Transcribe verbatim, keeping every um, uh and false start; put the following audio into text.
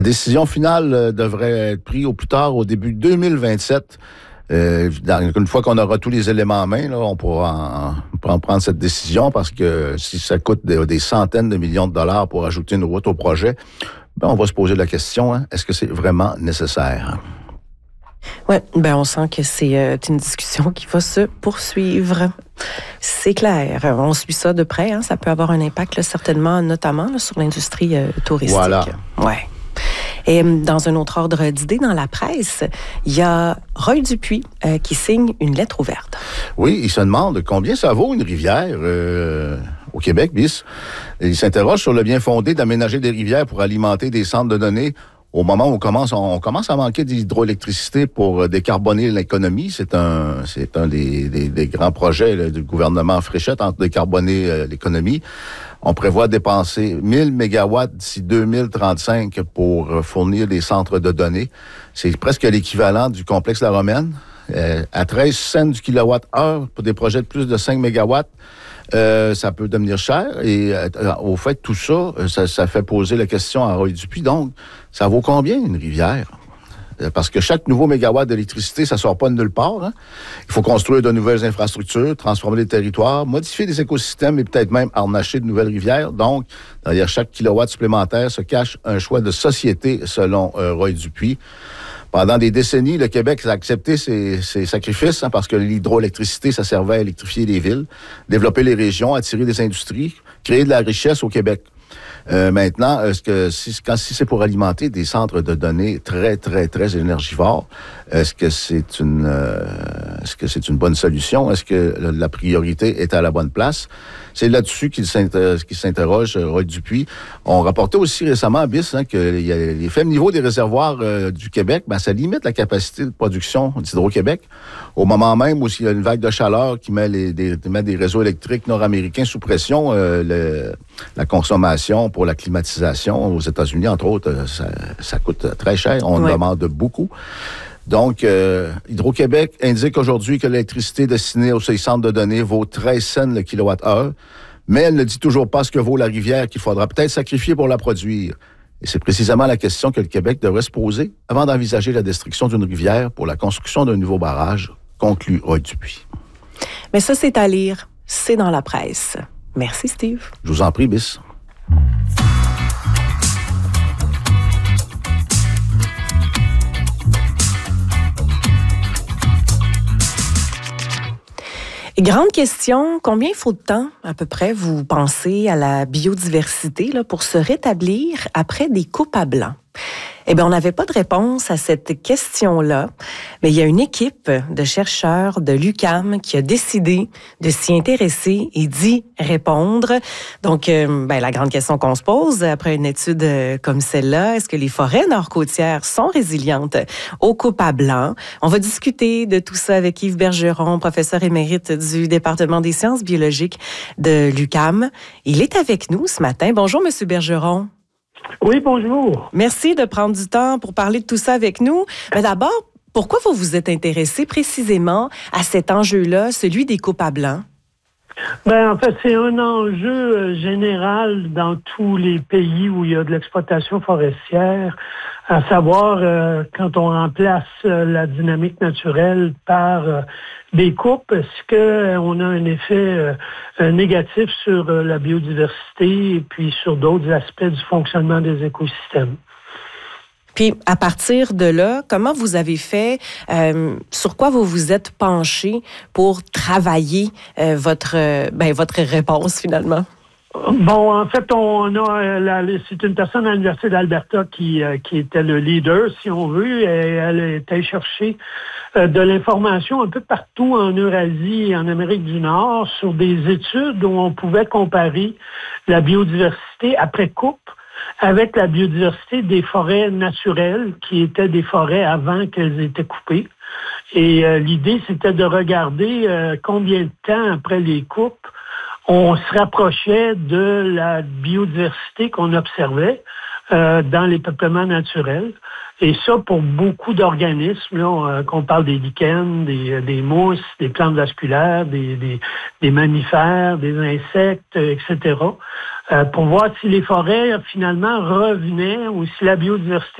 La décision finale euh, devrait être prise au plus tard au début deux mille vingt-sept. Euh, une fois qu'on aura tous les éléments en main, là, on pourra en, en prendre cette décision parce que si ça coûte des, des centaines de millions de dollars pour ajouter une route au projet, ben on va se poser la question, hein, est-ce que c'est vraiment nécessaire? Oui, ben on sent que c'est euh, une discussion qui va se poursuivre. C'est clair. On suit ça de près. Hein, ça peut avoir un impact là, certainement, notamment là, sur l'industrie euh, touristique. Voilà. Ouais. Et dans un autre ordre d'idées, dans la presse, il y a Roy Dupuis euh, qui signe une lettre ouverte. Oui, il se demande combien ça vaut une rivière euh, au Québec, bis. Il s'interroge sur le bien fondé d'aménager des rivières pour alimenter des centres de données. Au moment où on commence, on commence à manquer d'hydroélectricité pour décarboner l'économie. C'est un, c'est un des, des, des grands projets là, du gouvernement Fréchette en décarboner euh, l'économie. On prévoit dépenser mille mégawatts d'ici deux mille trente-cinq pour euh, fournir des centres de données. C'est presque l'équivalent du complexe La Romaine. Euh, à treize cents du kilowatt-heure pour des projets de plus de cinq mégawatts. Euh, ça peut devenir cher et euh, au fait, tout ça, ça, ça fait poser la question à Roy Dupuis. Donc, ça vaut combien une rivière? Parce que chaque nouveau mégawatt d'électricité, ça sort pas de nulle part. Hein? Il faut construire de nouvelles infrastructures, transformer les territoires, modifier des écosystèmes et peut-être même harnacher de nouvelles rivières. Donc, derrière chaque kilowatt supplémentaire se cache un choix de société, selon euh, Roy Dupuis. Pendant des décennies, le Québec a accepté ses, ses sacrifices hein, parce que l'hydroélectricité, ça servait à électrifier les villes, développer les régions, attirer des industries, créer de la richesse au Québec. Euh, maintenant, est-ce que si, quand, si c'est pour alimenter des centres de données très, très, très énergivores, est-ce que c'est une euh, est-ce que c'est une bonne solution? Est-ce que la priorité est à la bonne place? C'est là-dessus qu'il s'interroge, qu'il s'interroge Roy Dupuis. On rapportait aussi récemment à B I S hein, que y a les faibles niveaux des réservoirs euh, du Québec, ben, ça limite la capacité de production d'Hydro-Québec. Au moment même où il y a une vague de chaleur qui met, les, des, met des réseaux électriques nord-américains sous pression, euh, le, la consommation pour la climatisation aux États-Unis, entre autres, ça, ça coûte très cher. On ouais. demande beaucoup. Donc, euh, Hydro-Québec indique aujourd'hui que l'électricité destinée aux centres de données vaut treize cents le kilowatt-heure, mais elle ne dit toujours pas ce que vaut la rivière qu'il faudra peut-être sacrifier pour la produire. Et c'est précisément la question que le Québec devrait se poser avant d'envisager la destruction d'une rivière pour la construction d'un nouveau barrage, conclut Roy Dupuis. Mais ça, c'est à lire. C'est dans la presse. Merci, Steve. Je vous en prie, Bis. Grande question, combien il faut de temps, à peu près, vous pensez à la biodiversité là, pour se rétablir après des coupes à blanc? Eh bien, on n'avait pas de réponse à cette question-là, mais il y a une équipe de chercheurs de l'U Q A M qui a décidé de s'y intéresser et d'y répondre. Donc, euh, ben, la grande question qu'on se pose après une étude comme celle-là, est-ce que les forêts nord-côtières sont résilientes aux coupes à blanc? On va discuter de tout ça avec Yves Bergeron, professeur émérite du département des sciences biologiques de l'U Q A M. Il est avec nous ce matin. Bonjour, Monsieur Bergeron. Oui, bonjour. Merci de prendre du temps pour parler de tout ça avec nous. Mais d'abord, pourquoi vous vous êtes intéressé précisément à cet enjeu-là, celui des coupes à blanc? Ben, en fait, c'est un enjeu général dans tous les pays où il y a de l'exploitation forestière, à savoir euh, quand on remplace euh, la dynamique naturelle par euh, des coupes, est-ce qu'on a un effet euh, négatif sur euh, la biodiversité et puis sur d'autres aspects du fonctionnement des écosystèmes? Puis, à partir de là, comment vous avez fait, euh, sur quoi vous vous êtes penché pour travailler euh, votre, euh, ben, votre réponse, finalement? Bon, en fait, on a la, c'est une personne à l'Université d'Alberta qui, euh, qui était le leader, si on veut, et elle était chercher euh, de l'information un peu partout en Eurasie et en Amérique du Nord sur des études où on pouvait comparer la biodiversité après coupe avec la biodiversité des forêts naturelles qui étaient des forêts avant qu'elles aient été coupées. Et euh, l'idée, c'était de regarder euh, combien de temps après les coupes on se rapprochait de la biodiversité qu'on observait euh, dans les peuplements naturels. Et ça, pour beaucoup d'organismes, là, qu'on parle des lichens, des, des mousses, des plantes vasculaires, des, des, des mammifères, des insectes, et cetera, euh, pour voir si les forêts, finalement, revenaient ou si la biodiversité